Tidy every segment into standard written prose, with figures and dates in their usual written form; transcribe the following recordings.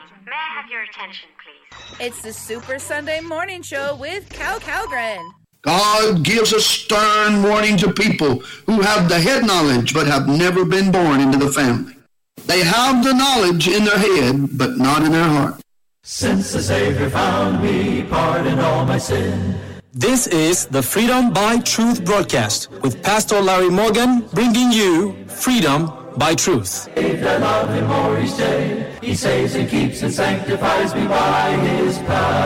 May I have your attention, please? It's the Super Sunday Morning Show with Cal Calgren. God gives a stern warning to people who have the head knowledge but have never been born into the family. They have the knowledge in their head but not in their heart. Since the Savior found me, pardoned all my sin. This is the Freedom by Truth broadcast with Pastor Larry Morgan bringing you Freedom by Truth. If I love him more each day, he saves and keeps and sanctifies me by his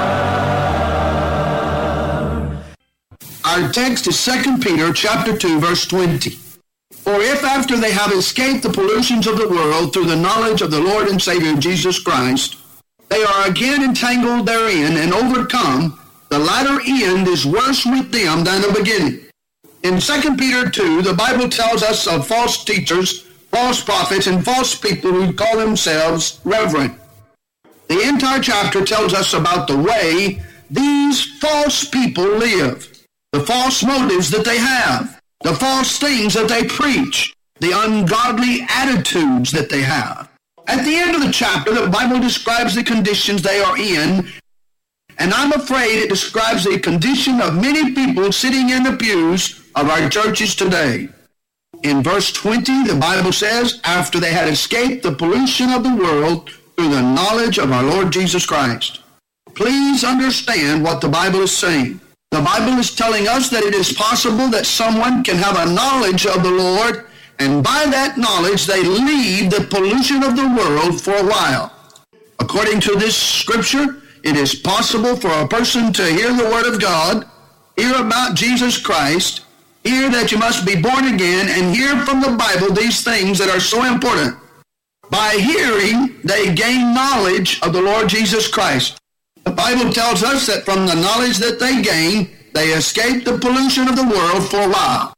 power. Our text is 2 Peter chapter 2, verse 20. For if after they have escaped the pollutions of the world through the knowledge of the Lord and Savior Jesus Christ, they are again entangled therein and overcome, the latter end is worse with them than the beginning. In 2 Peter 2, the Bible tells us of false teachers, false prophets, and false people who call themselves reverend. The entire chapter tells us about the way these false people live, the false motives that they have, the false things that they preach, the ungodly attitudes that they have. At the end of the chapter, the Bible describes the conditions they are in, and I'm afraid it describes the condition of many people sitting in the pews of our churches today. In verse 20, the Bible says, after they had escaped the pollution of the world through the knowledge of our Lord Jesus Christ. Please understand what the Bible is saying. The Bible is telling us that it is possible that someone can have a knowledge of the Lord, and by that knowledge they leave the pollution of the world for a while. According to this scripture, it is possible for a person to hear the Word of God, hear about Jesus Christ, hear that you must be born again, and hear from the Bible these things that are so important. By hearing, they gain knowledge of the Lord Jesus Christ. The Bible tells us that from the knowledge that they gain, they escape the pollution of the world for a while.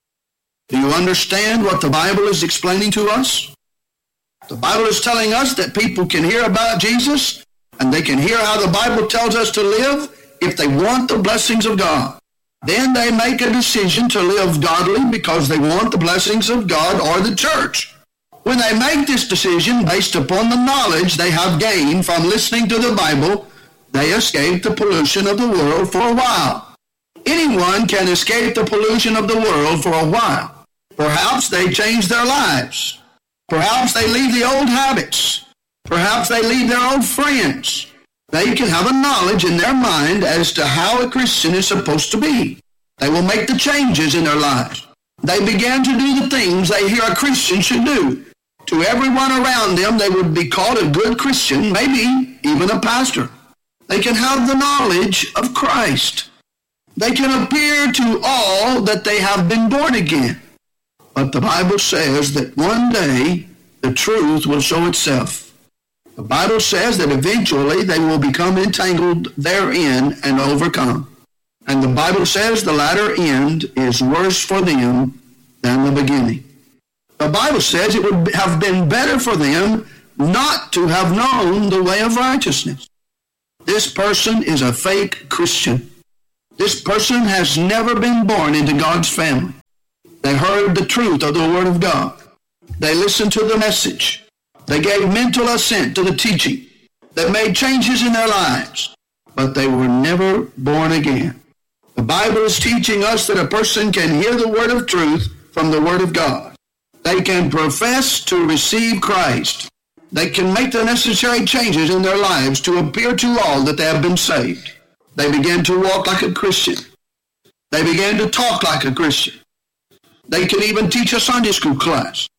Do you understand what the Bible is explaining to us? The Bible is telling us that people can hear about Jesus, and they can hear how the Bible tells us to live if they want the blessings of God. Then they make a decision to live godly because they want the blessings of God or the church. When they make this decision based upon the knowledge they have gained from listening to the Bible, they escape the pollution of the world for a while. Anyone can escape the pollution of the world for a while. Perhaps they change their lives. Perhaps they leave the old habits. Perhaps they leave their old friends. They can have a knowledge in their mind as to how a Christian is supposed to be. They will make the changes in their lives. They begin to do the things they hear a Christian should do. To everyone around them, they would be called a good Christian, maybe even a pastor. They can have the knowledge of Christ. They can appear to all that they have been born again. But the Bible says that one day the truth will show itself. The Bible says that eventually they will become entangled therein and overcome. And the Bible says the latter end is worse for them than the beginning. The Bible says it would have been better for them not to have known the way of righteousness. This person is a fake Christian. This person has never been born into God's family. They heard the truth of the Word of God. They listened to the message. They gave mental assent to the teaching. They made changes in their lives, but they were never born again. The Bible is teaching us that a person can hear the word of truth from the Word of God. They can profess to receive Christ. They can make the necessary changes in their lives to appear to all that they have been saved. They began to walk like a Christian. They began to talk like a Christian. They can even teach a Sunday school class.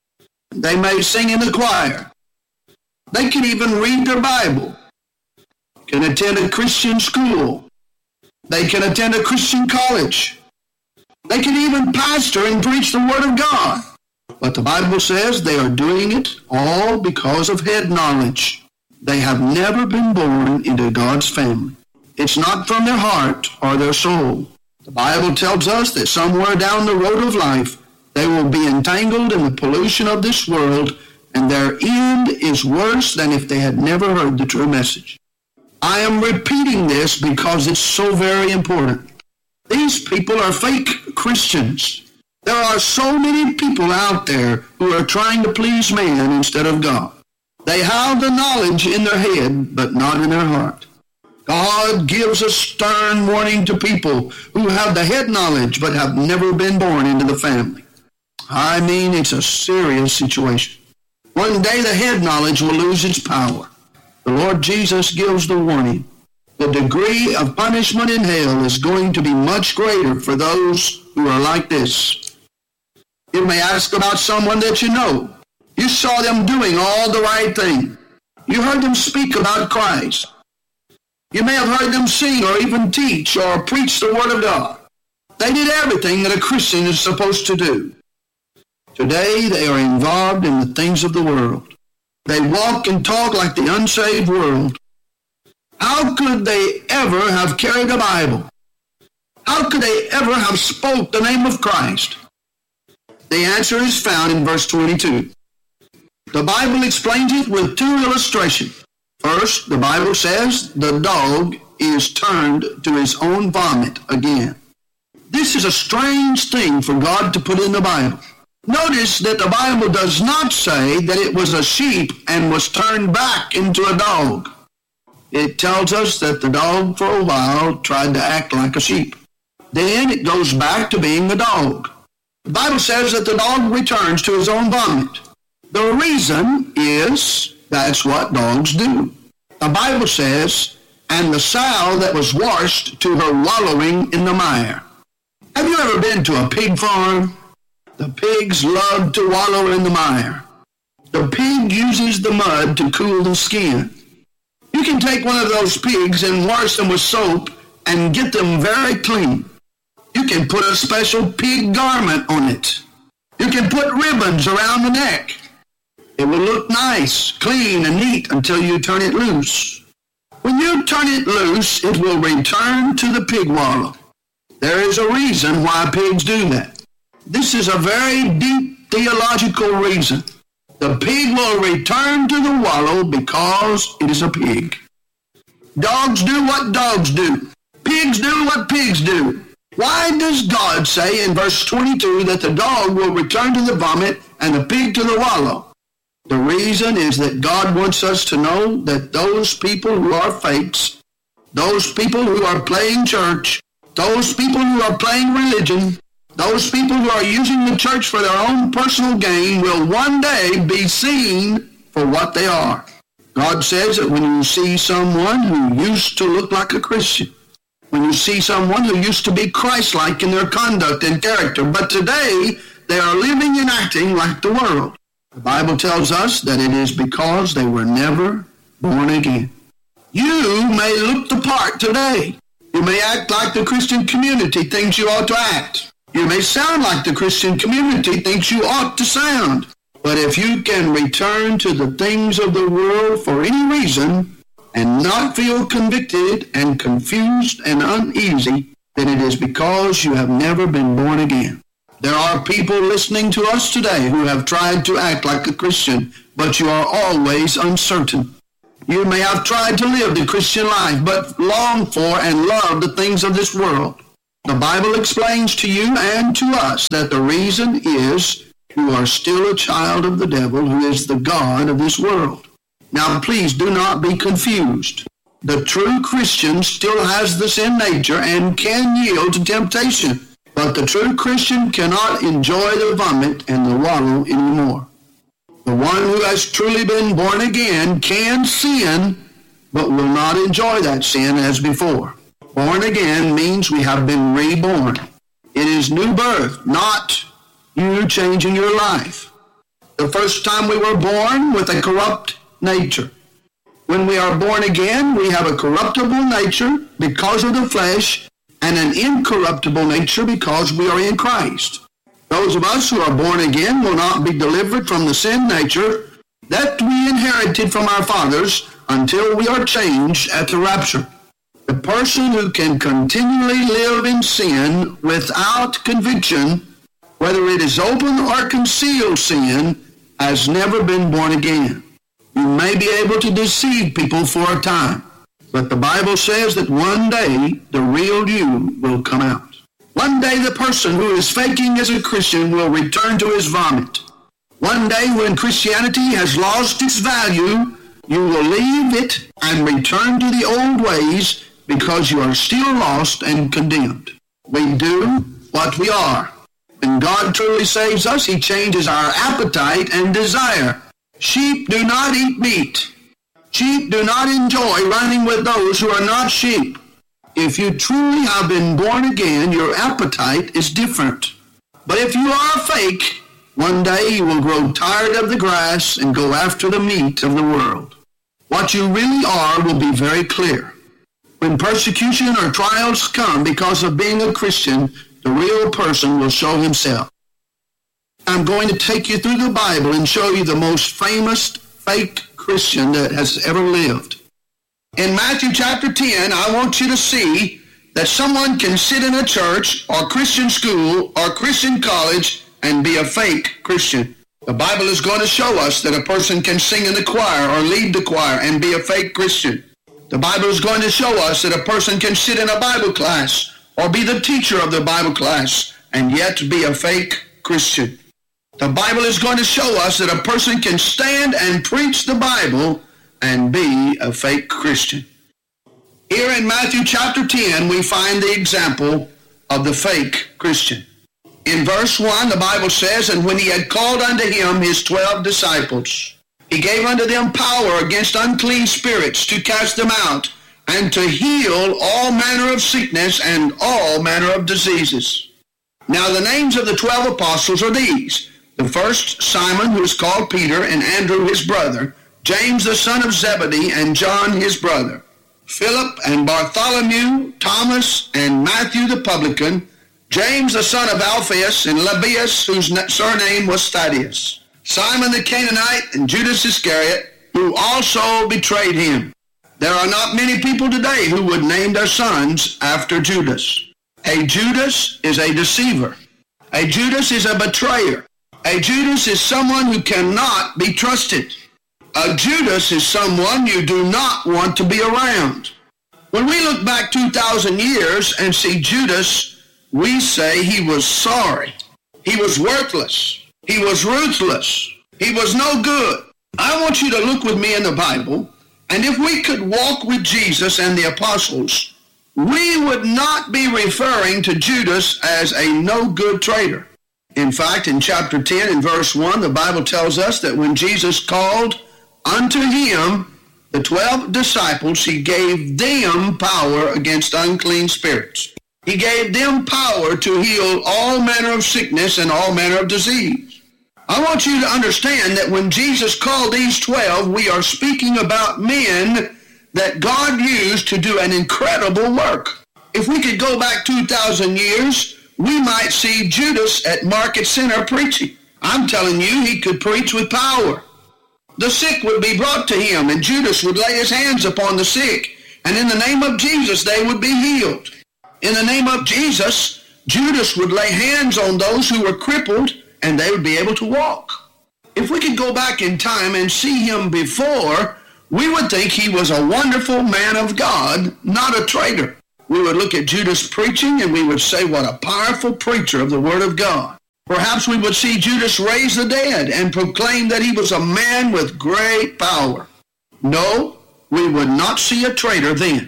They may sing in the choir. They can even read their Bible. Can attend a Christian school. They can attend a Christian college. They can even pastor and preach the Word of God. But the Bible says they are doing it all because of head knowledge. They have never been born into God's family. It's not from their heart or their soul. The Bible tells us that somewhere down the road of life, they will be entangled in the pollution of this world, and their end is worse than if they had never heard the true message. I am repeating this because it's so very important. These people are fake Christians. There are so many people out there who are trying to please man instead of God. They have the knowledge in their head, but not in their heart. God gives a stern warning to people who have the head knowledge, but have never been born into the family. I mean, it's a serious situation. One day the head knowledge will lose its power. The Lord Jesus gives the warning. The degree of punishment in hell is going to be much greater for those who are like this. You may ask about someone that you know. You saw them doing all the right thing. You heard them speak about Christ. You may have heard them sing or even teach or preach the Word of God. They did everything that a Christian is supposed to do. Today they are involved in the things of the world. They walk and talk like the unsaved world. How could they ever have carried a Bible? How could they ever have spoke the name of Christ? The answer is found in verse 22. The Bible explains it with two illustrations. First, the Bible says the dog is turned to his own vomit again. This is a strange thing for God to put in the Bible. Notice that the Bible does not say that it was a sheep and was turned back into a dog. It tells us that the dog for a while tried to act like a sheep. Then it goes back to being a dog. The Bible says that the dog returns to his own vomit. The reason is that's what dogs do. The Bible says, and the sow that was washed to her wallowing in the mire. Have you ever been to a pig farm? The pigs love to wallow in the mire. The pig uses the mud to cool the skin. You can take one of those pigs and wash them with soap and get them very clean. You can put a special pig garment on it. You can put ribbons around the neck. It will look nice, clean, and neat until you turn it loose. When you turn it loose, it will return to the pig wallow. There is a reason why pigs do that. This is a very deep theological reason. The pig will return to the wallow because it is a pig. Dogs do what dogs do. Pigs do what pigs do. Why does God say in verse 22 that the dog will return to the vomit and the pig to the wallow? The reason is that God wants us to know that those people who are fakes, those people who are playing church, those people who are playing religion, those people who are using the church for their own personal gain will one day be seen for what they are. God says that when you see someone who used to look like a Christian, when you see someone who used to be Christ-like in their conduct and character, but today they are living and acting like the world, the Bible tells us that it is because they were never born again. You may look the part today. You may act like the Christian community thinks you ought to act. You may sound like the Christian community thinks you ought to sound. But if you can return to the things of the world for any reason and not feel convicted and confused and uneasy, then it is because you have never been born again. There are people listening to us today who have tried to act like a Christian, but you are always uncertain. You may have tried to live the Christian life, but long for and love the things of this world. The Bible explains to you and to us that the reason is you are still a child of the devil who is the God of this world. Now please do not be confused. The true Christian still has the sin nature and can yield to temptation. But the true Christian cannot enjoy the vomit and the wallow anymore. The one who has truly been born again can sin, but will not enjoy that sin as before. Born again means we have been reborn. It is new birth, not you changing your life. The first time we were born with a corrupt nature. When we are born again, we have a corruptible nature because of the flesh, and an incorruptible nature because we are in Christ. Those of us who are born again will not be delivered from the sin nature that we inherited from our fathers until we are changed at the rapture. The person who can continually live in sin without conviction, whether it is open or concealed sin, has never been born again. You may be able to deceive people for a time, but the Bible says that one day the real you will come out. One day the person who is faking as a Christian will return to his vomit. One day when Christianity has lost its value, you will leave it and return to the old ways because you are still lost and condemned. We do what we are. When God truly saves us, he changes our appetite and desire. Sheep do not eat meat. Sheep do not enjoy running with those who are not sheep. If you truly have been born again, your appetite is different. But if you are fake, one day you will grow tired of the grass and go after the meat of the world. What you really are will be very clear. When persecution or trials come because of being a Christian, the real person will show himself. I'm going to take you through the Bible and show you the most famous fake Christian that has ever lived. In Matthew chapter 10, I want you to see that someone can sit in a church or Christian school or Christian college and be a fake Christian. The Bible is going to show us that a person can sing in the choir or lead the choir and be a fake Christian. The Bible is going to show us that a person can sit in a Bible class or be the teacher of the Bible class and yet be a fake Christian. The Bible is going to show us that a person can stand and preach the Bible and be a fake Christian. Here in Matthew chapter 10, we find the example of the fake Christian. In verse 1, the Bible says, "And when he had called unto him his 12 disciples, he gave unto them power against unclean spirits to cast them out, and to heal all manner of sickness and all manner of diseases." Now the names of the 12 apostles are these. The first, Simon, who is called Peter, and Andrew his brother, James the son of Zebedee, and John his brother, Philip and Bartholomew, Thomas and Matthew the publican, James the son of Alphaeus, and Lebbaeus, whose surname was Thaddeus, Simon the Canaanite, and Judas Iscariot, who also betrayed him. There are not many people today who would name their sons after Judas. A Judas is a deceiver. A Judas is a betrayer. A Judas is someone who cannot be trusted. A Judas is someone you do not want to be around. When we look back 2,000 years and see Judas, we say he was sorry. He was worthless. He was ruthless. He was no good. I want you to look with me in the Bible, and if we could walk with Jesus and the apostles, we would not be referring to Judas as a no-good traitor. In fact, in chapter 10 and verse 1, the Bible tells us that when Jesus called unto him the 12 disciples, he gave them power against unclean spirits. He gave them power to heal all manner of sickness and all manner of disease. I want you to understand that when Jesus called these 12, we are speaking about men that God used to do an incredible work. If we could go back 2,000 years, we might see Judas at Market Center preaching. I'm telling you, he could preach with power. The sick would be brought to him, and Judas would lay his hands upon the sick, and in the name of Jesus, they would be healed. In the name of Jesus, Judas would lay hands on those who were crippled, and they would be able to walk. If we could go back in time and see him before, we would think he was a wonderful man of God, not a traitor. We would look at Judas preaching, and we would say, what a powerful preacher of the Word of God. Perhaps we would see Judas raise the dead and proclaim that he was a man with great power. No, we would not see a traitor then.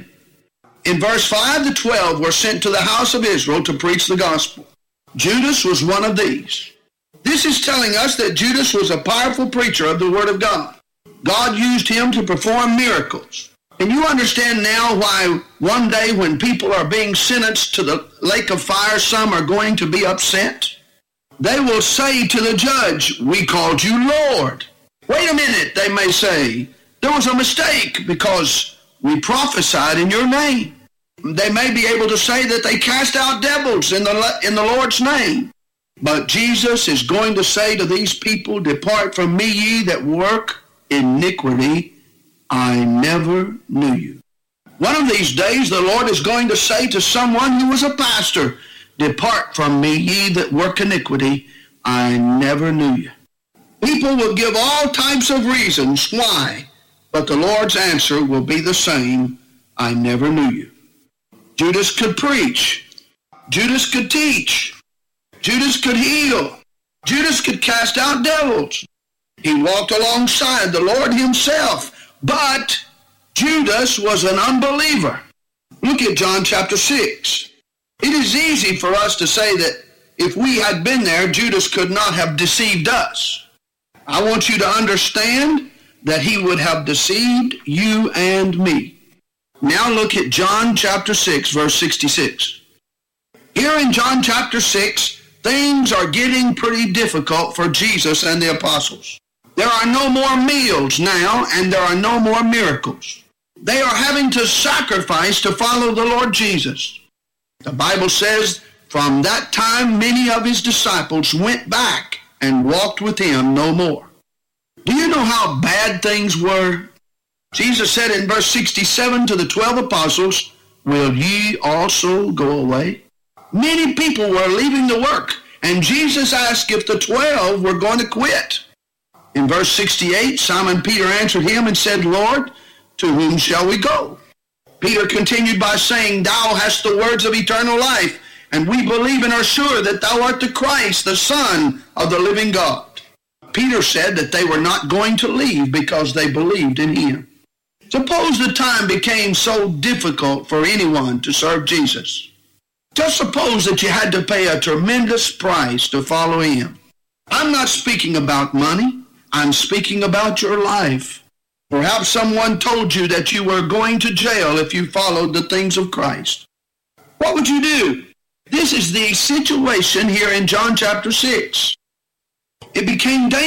In verse 5, the 12 were sent to the house of Israel to preach the gospel. Judas was one of these. This is telling us that Judas was a powerful preacher of the Word of God. God used him to perform miracles. And you understand now why one day when people are being sentenced to the lake of fire, some are going to be upset? They will say to the judge, "We called you Lord." Wait a minute, they may say. There was a mistake because we prophesied in your name. They may be able to say that they cast out devils in the Lord's name. But Jesus is going to say to these people, "Depart from me, ye that work iniquity. I never knew you." One of these days, the Lord is going to say to someone who was a pastor, "Depart from me, ye that work iniquity. I never knew you." People will give all types of reasons why, but the Lord's answer will be the same: I never knew you. Judas could preach. Judas could teach. Judas could heal. Judas could cast out devils. He walked alongside the Lord himself. But Judas was an unbeliever. Look at John chapter 6. It is easy for us to say that if we had been there, Judas could not have deceived us. I want you to understand that he would have deceived you and me. Now look at John chapter 6, verse 66. Here in John chapter 6, things are getting pretty difficult for Jesus and the apostles. There are no more meals now, and there are no more miracles. They are having to sacrifice to follow the Lord Jesus. The Bible says, from that time many of his disciples went back and walked with him no more. Do you know how bad things were? Jesus said in verse 67 to the 12 apostles, will ye also go away? Many people were leaving the work, and Jesus asked if the 12 were going to quit. In verse 68, Simon Peter answered him and said, Lord, to whom shall we go? Peter continued by saying, thou hast the words of eternal life, and we believe and are sure that thou art the Christ, the Son of the living God. Peter said that they were not going to leave because they believed in him. Suppose the time became so difficult for anyone to serve Jesus. Just suppose that you had to pay a tremendous price to follow him. I'm not speaking about money. I'm speaking about your life. Perhaps someone told you that you were going to jail if you followed the things of Christ. What would you do? This is the situation here in John chapter 6. It became dangerous.